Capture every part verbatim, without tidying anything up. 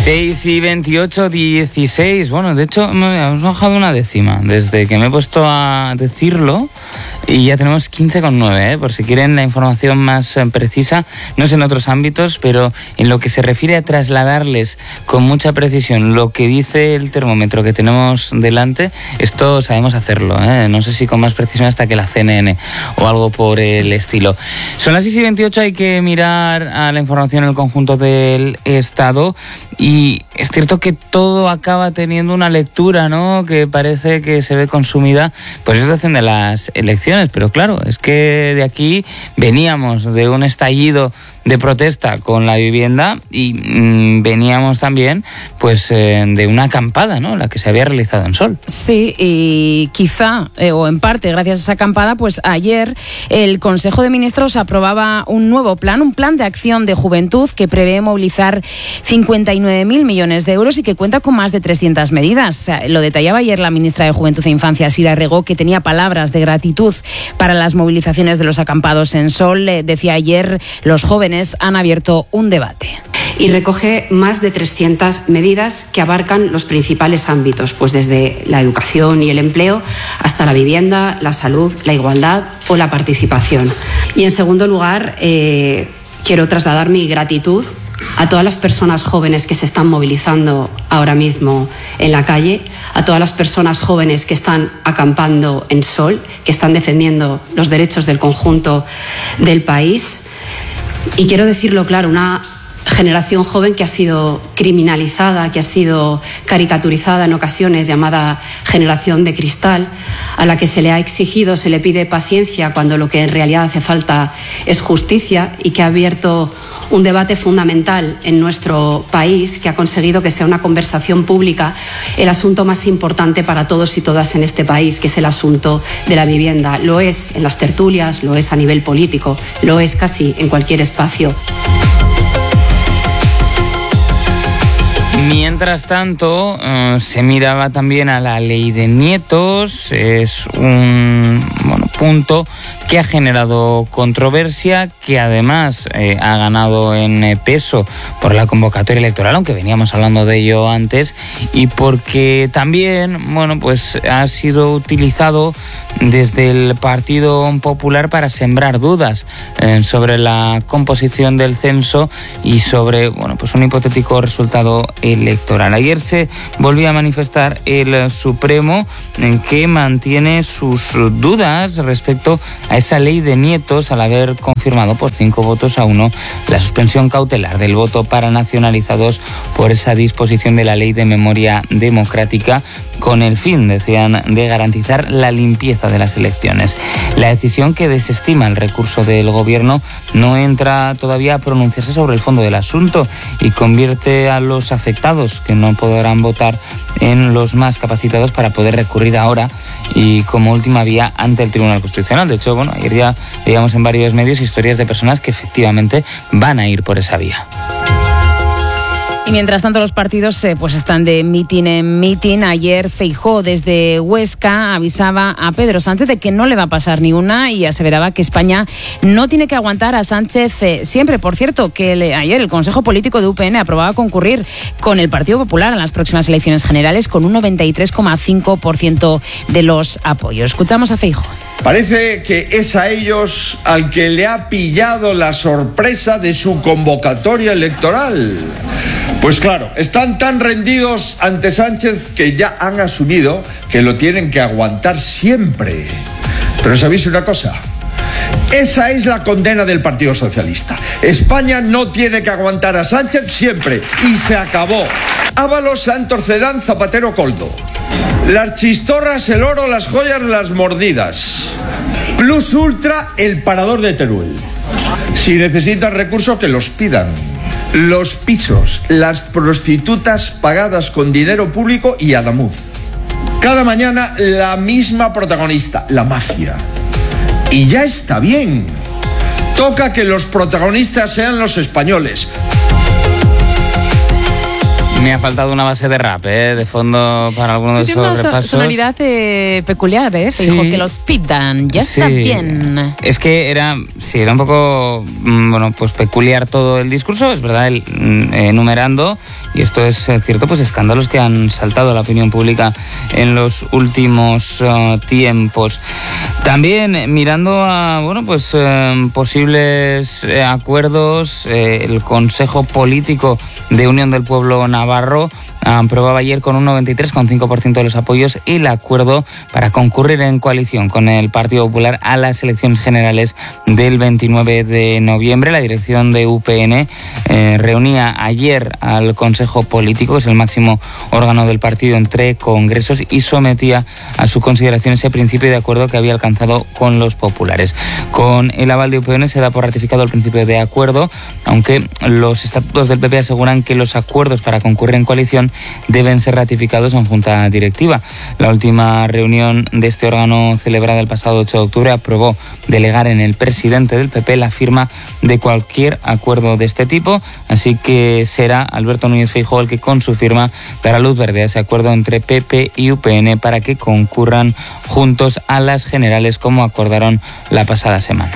seis y veintiocho, dieciséis. Bueno, de hecho, hemos bajado una décima desde que me he puesto a decirlo. Y ya tenemos quince coma nueve, ¿eh? Por si quieren la información más eh, precisa, no sé en otros ámbitos, pero en lo que se refiere a trasladarles con mucha precisión lo que dice el termómetro que tenemos delante, esto sabemos hacerlo, ¿eh? No sé si con más precisión hasta que la C N N o algo por el estilo. Son las seis y veintiocho, hay que mirar a la información en el conjunto del Estado y es cierto que todo acaba teniendo una lectura, ¿no? Que parece que se ve consumida por esa situación de las elecciones. Pero claro, es que de aquí veníamos de un estallido de protesta con la vivienda y mmm, veníamos también pues eh, de una acampada, ¿no? La que se había realizado en Sol. Sí, y quizá, eh, o en parte gracias a esa acampada, pues ayer el Consejo de Ministros aprobaba un nuevo plan, un plan de acción de juventud que prevé movilizar cincuenta y nueve mil millones de euros y que cuenta con más de trescientas medidas. O sea, lo detallaba ayer la ministra de Juventud e Infancia, Sira Rego, que tenía palabras de gratitud para las movilizaciones de los acampados en Sol. Eh, decía ayer, los jóvenes han abierto un debate. Y recoge más de trescientas medidas que abarcan los principales ámbitos, pues desde la educación y el empleo hasta la vivienda, la salud, la igualdad o la participación. Y en segundo lugar, eh, quiero trasladar mi gratitud a todas las personas jóvenes que se están movilizando ahora mismo en la calle, a todas las personas jóvenes que están acampando en Sol, que están defendiendo los derechos del conjunto del país. Y quiero decirlo claro, una generación joven que ha sido criminalizada, que ha sido caricaturizada en ocasiones, llamada generación de cristal, a la que se le ha exigido, se le pide paciencia cuando lo que en realidad hace falta es justicia, y que ha abierto un debate fundamental en nuestro país, que ha conseguido que sea una conversación pública el asunto más importante para todos y todas en este país, que es el asunto de la vivienda. Lo es en las tertulias, lo es a nivel político, lo es casi en cualquier espacio. Mientras tanto, eh, se miraba también a la ley de nietos. Es un bueno, punto que ha generado controversia, que además eh, ha ganado en eh, peso por la convocatoria electoral, aunque veníamos hablando de ello antes, y porque también bueno, pues ha sido utilizado desde el Partido Popular para sembrar dudas eh, sobre la composición del censo y sobre bueno, pues un hipotético resultado electoral. Ayer se volvió a manifestar el Supremo, en que mantiene sus dudas respecto a esa ley de nietos, al haber confirmado por cinco votos a uno la suspensión cautelar del voto para nacionalizados por esa disposición de la Ley de Memoria Democrática, con el fin, decían, de garantizar la limpieza de las elecciones. La decisión, que desestima el recurso del Gobierno, no entra todavía a pronunciarse sobre el fondo del asunto y convierte a los afectados, que no podrán votar, en los más capacitados para poder recurrir ahora y como última vía ante el Tribunal Constitucional. De hecho, bueno, ayer ya veíamos en varios medios historias de personas que efectivamente van a ir por esa vía. Y mientras tanto los partidos eh, pues están de mitin en mitin. Ayer Feijóo desde Huesca avisaba a Pedro Sánchez de que no le va a pasar ni una y aseveraba que España no tiene que aguantar a Sánchez eh, siempre. Por cierto, que le, ayer el Consejo Político de U P N aprobaba concurrir con el Partido Popular en las próximas elecciones generales con un noventa y tres coma cinco por ciento de los apoyos. Escuchamos a Feijóo. Parece que es a ellos al que le ha pillado la sorpresa de su convocatoria electoral. Pues claro, están tan rendidos ante Sánchez que ya han asumido que lo tienen que aguantar siempre. Pero ¿sabéis una cosa? Esa es la condena del Partido Socialista. España no tiene que aguantar a Sánchez siempre. Y se acabó. Ábalos, Santos, Cedán, Zapatero, Coldo. Las chistorras, el oro, las joyas, las mordidas. Plus Ultra, el parador de Teruel. Si necesitan recursos, que los pidan. Los pisos, las prostitutas pagadas con dinero público y Adamuz. Cada mañana la misma protagonista, la mafia. Y ya está bien. Toca que los protagonistas sean los españoles. Me ha faltado una base de rap, ¿eh? De fondo para alguno sí, de esos tiene una repasos. sonoridad eh, peculiar, ¿eh? Se sí. dijo que los pidan, ya sí. está bien. Es que era, sí, era un poco, bueno, pues peculiar todo el discurso, es verdad, el, eh, enumerando, y esto es cierto, pues escándalos que han saltado a la opinión pública en los últimos uh, tiempos. También eh, mirando a, bueno, pues eh, posibles eh, acuerdos, eh, el Consejo Político de Unión del Pueblo Navarro aprobaba ayer con un noventa y tres coma cinco por ciento de los apoyos el acuerdo para concurrir en coalición con el Partido Popular a las elecciones generales del veintinueve de noviembre. La dirección de U P N eh, reunía ayer al Consejo Político, que es el máximo órgano del partido entre congresos, y sometía a su consideración ese principio de acuerdo que había alcanzado con los populares. Con el aval de U P N se da por ratificado el principio de acuerdo, aunque los estatutos del P P aseguran que los acuerdos para concurrir en coalición deben ser ratificados en junta directiva. La última reunión de este órgano, celebrada el pasado ocho de octubre, aprobó delegar en el presidente del P P la firma de cualquier acuerdo de este tipo, así que será Alberto Núñez Feijóo el que con su firma dará luz verde a ese acuerdo entre P P y U P N para que concurran juntos a las generales, como acordaron la pasada semana.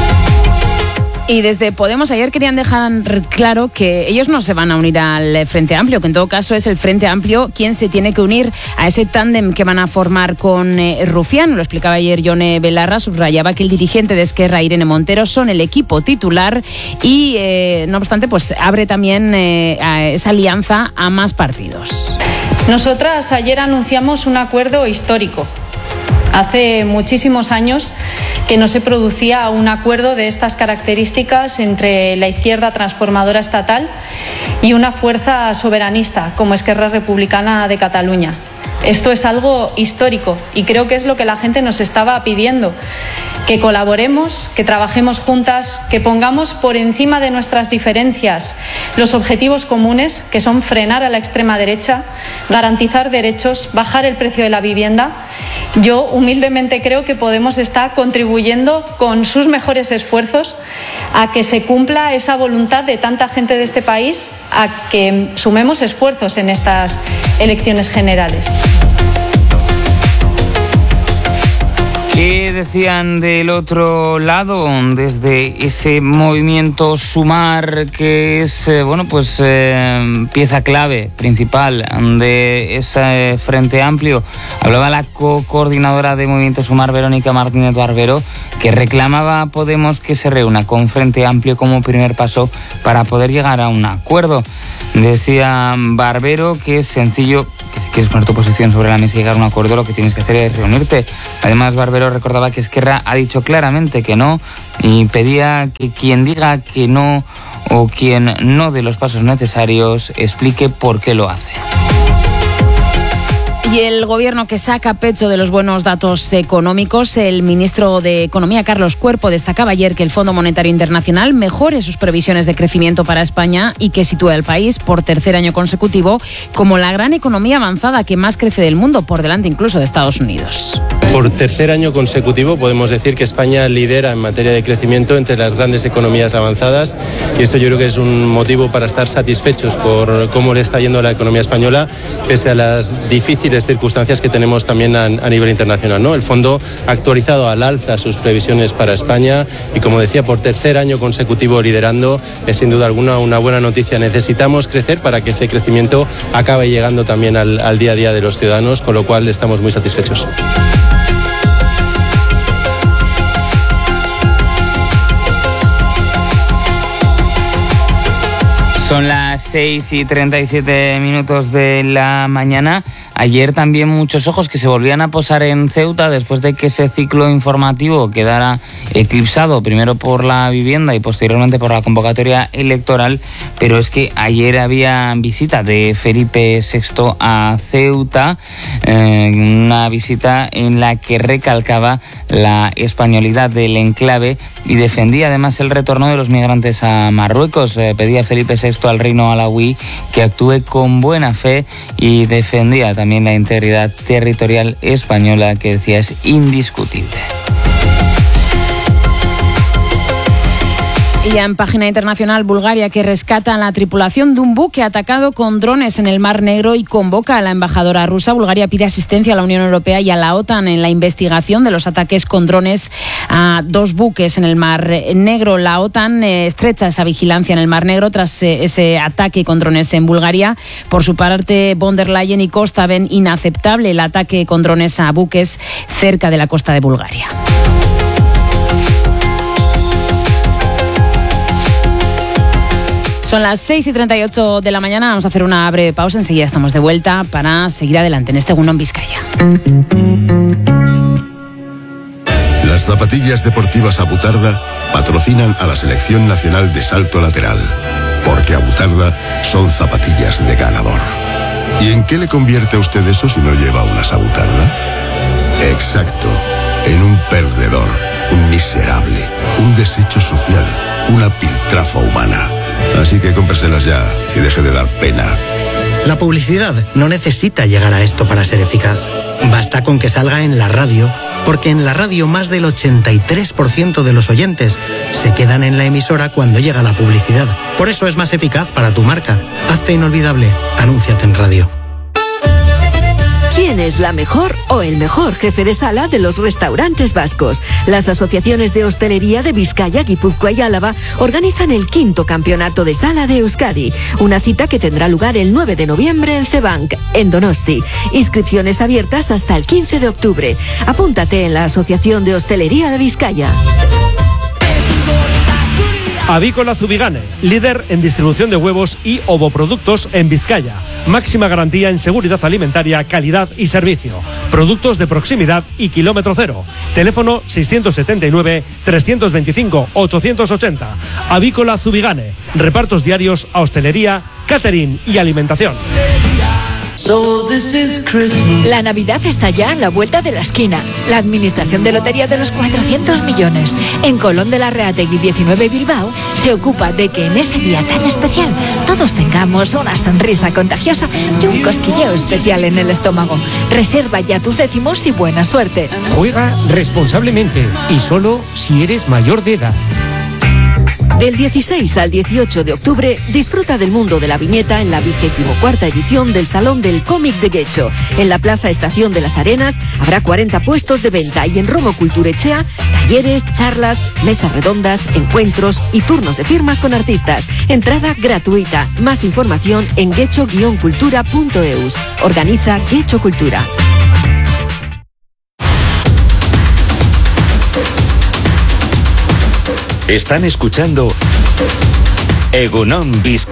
Y desde Podemos ayer querían dejar claro que ellos no se van a unir al Frente Amplio, que en todo caso es el Frente Amplio quien se tiene que unir a ese tándem que van a formar con eh, Rufián. Lo explicaba ayer Yone Belarra, subrayaba que el dirigente de Esquerra, Irene Montero, son el equipo titular y, eh, no obstante, pues abre también eh, a esa alianza a más partidos. Nosotras ayer anunciamos un acuerdo histórico. Hace muchísimos años que no se producía un acuerdo de estas características entre la izquierda transformadora estatal y una fuerza soberanista como Esquerra Republicana de Cataluña. Esto es algo histórico y creo que es lo que la gente nos estaba pidiendo, que colaboremos, que trabajemos juntas, que pongamos por encima de nuestras diferencias los objetivos comunes, que son frenar a la extrema derecha, garantizar derechos, bajar el precio de la vivienda. Yo humildemente creo que Podemos está contribuyendo con sus mejores esfuerzos a que se cumpla esa voluntad de tanta gente de este país, a que sumemos esfuerzos en estas elecciones generales. ¿Qué decían del otro lado desde ese movimiento Sumar, que es eh, bueno pues eh, pieza clave principal de ese Frente Amplio? Hablaba la co-coordinadora de Movimiento Sumar, Verónica Martínez Barbero, que reclamaba a Podemos que se reúna con Frente Amplio como primer paso para poder llegar a un acuerdo. Decía Barbero que es sencillo, que si quieres poner tu posición sobre la mesa y llegar a un acuerdo, lo que tienes que hacer es reunirte. Además, Barbero recordaba que Esquerra ha dicho claramente que no y pedía que quien diga que no o quien no dé los pasos necesarios explique por qué lo hace. Y el gobierno que saca pecho de los buenos datos económicos, el ministro de Economía, Carlos Cuerpo, destacaba ayer que el Fondo Monetario Internacional mejore sus previsiones de crecimiento para España y que sitúe al país por tercer año consecutivo como la gran economía avanzada que más crece del mundo, por delante incluso de Estados Unidos. Por tercer año consecutivo podemos decir que España lidera en materia de crecimiento entre las grandes economías avanzadas, y esto yo creo que es un motivo para estar satisfechos por cómo le está yendo a la economía española, pese a las difíciles circunstancias que tenemos también a, a nivel internacional, ¿no? El fondo ha actualizado al alza sus previsiones para España y, como decía, por tercer año consecutivo liderando, es sin duda alguna una buena noticia. Necesitamos crecer para que ese crecimiento acabe llegando también al, al día a día de los ciudadanos, con lo cual estamos muy satisfechos. Son las seis y treinta y siete minutos de la mañana. Ayer también muchos ojos que se volvían a posar en Ceuta después de que ese ciclo informativo quedara eclipsado, primero por la vivienda y posteriormente por la convocatoria electoral. Pero es que ayer había visita de Felipe sexto a Ceuta, eh, una visita en la que recalcaba la españolidad del enclave y defendía además el retorno de los migrantes a Marruecos. Eh, pedía Felipe sexto al reino alauí que actúe con buena fe y defendía también la integridad territorial española, que decía es indiscutible. Y ya en página internacional, Bulgaria, que rescata a la tripulación de un buque atacado con drones en el Mar Negro y convoca a la embajadora rusa. Bulgaria pide asistencia a la Unión Europea y a la OTAN en la investigación de los ataques con drones a dos buques en el Mar Negro. La OTAN eh, estrecha esa vigilancia en el Mar Negro tras eh, ese ataque con drones en Bulgaria. Por su parte, von der Leyen y Costa ven inaceptable el ataque con drones a buques cerca de la costa de Bulgaria. Son las seis y treinta y ocho de la mañana, vamos a hacer una breve pausa, enseguida estamos de vuelta para seguir adelante en este Egunon en Vizcaya. Las zapatillas deportivas Abutarda patrocinan a la Selección Nacional de Salto Lateral, porque Abutarda son zapatillas de ganador. ¿Y en qué le convierte a usted eso si no lleva unas Abutarda? Exacto, en un perdedor, un miserable, un desecho social, una piltrafa humana. Así que cómpreselas ya y deje de dar pena. La publicidad no necesita llegar a esto para ser eficaz. Basta con que salga en la radio, porque en la radio más del ochenta y tres por ciento de los oyentes se quedan en la emisora cuando llega la publicidad. Por eso es más eficaz para tu marca. Hazte inolvidable. Anúnciate en radio. ¿Quién es la mejor o el mejor jefe de sala de los restaurantes vascos? Las asociaciones de hostelería de Vizcaya, Guipúzcoa y Álava organizan el quinto campeonato de sala de Euskadi, una cita que tendrá lugar el nueve de noviembre en Cebank, en Donosti. Inscripciones abiertas hasta el quince de octubre. Apúntate en la Asociación de Hostelería de Vizcaya. Avícola Zubigane, líder en distribución de huevos y ovoproductos en Vizcaya. Máxima garantía en seguridad alimentaria, calidad y servicio. Productos de proximidad y kilómetro cero. Teléfono seiscientos setenta y nueve, trescientos veinticinco, ochocientos ochenta. Avícola Zubigane. Repartos diarios a hostelería, catering y alimentación. La Navidad está ya a la vuelta de la esquina. La Administración de Lotería de los cuatrocientos millones en Colón de la Reategui diecinueve Bilbao se ocupa de que en ese día tan especial todos tengamos una sonrisa contagiosa y un cosquilleo especial en el estómago. Reserva ya tus décimos y buena suerte. Juega responsablemente y solo si eres mayor de edad. Del dieciséis al dieciocho de octubre, disfruta del mundo de la viñeta en la vigésimo cuarta edición del Salón del Cómic de Guecho. En la Plaza Estación de las Arenas habrá cuarenta puestos de venta y en Romo Culturechea, talleres, charlas, mesas redondas, encuentros y turnos de firmas con artistas. Entrada gratuita. Más información en guecho guion cultura punto eus. Organiza Guecho Cultura. Están escuchando Egunon Vizcaya.